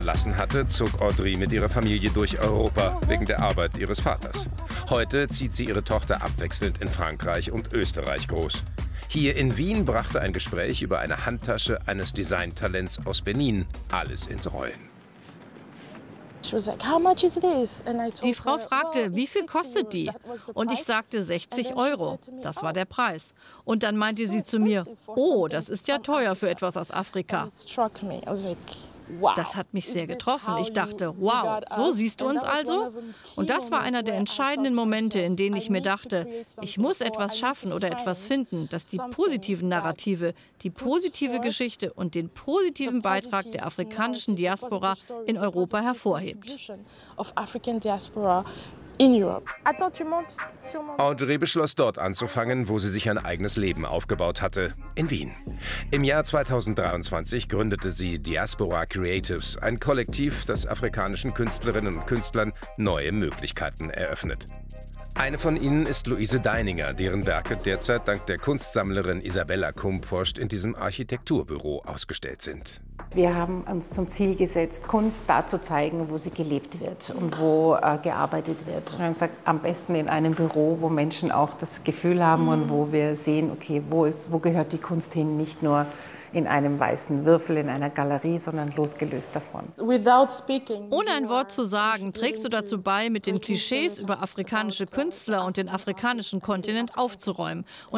verlassen hatte, zog Audrey mit ihrer Familie durch Europa wegen der Arbeit ihres Vaters. Heute zieht sie ihre Tochter abwechselnd in Frankreich und Österreich groß. Hier in Wien brachte ein Gespräch über eine Handtasche eines Designtalents aus Benin alles ins Rollen. Die Frau fragte, wie viel kostet die? Und ich sagte 60 Euro. Das war der Preis. Und dann meinte sie zu mir, oh, das ist ja teuer für etwas aus Afrika. Das hat mich sehr getroffen. Ich dachte, wow, so siehst du uns also? Und das war einer der entscheidenden Momente, in denen ich mir dachte, ich muss etwas schaffen oder etwas finden, das die positiven Narrative, die positive Geschichte und den positiven Beitrag der afrikanischen Diaspora in Europa hervorhebt. Audrey beschloss, dort anzufangen, wo sie sich ein eigenes Leben aufgebaut hatte, in Wien. Im Jahr 2023 gründete sie Diaspora Creatives, ein Kollektiv, das afrikanischen Künstlerinnen und Künstlern neue Möglichkeiten eröffnet. Eine von ihnen ist Luise Deininger, deren Werke derzeit dank der Kunstsammlerin Isabella Kumpost in diesem Architekturbüro ausgestellt sind. Wir haben uns zum Ziel gesetzt, Kunst da zu zeigen, wo sie gelebt wird und wo gearbeitet wird. Und wir haben gesagt, am besten in einem Büro, wo Menschen auch das Gefühl haben und wo wir sehen, okay, wo gehört die Kunst hin, nicht nur in einem weißen Würfel in einer Galerie, sondern losgelöst davon. Ohne ein Wort zu sagen, trägst du dazu bei, mit den Klischees über afrikanische Künstler und den afrikanischen Kontinent aufzuräumen.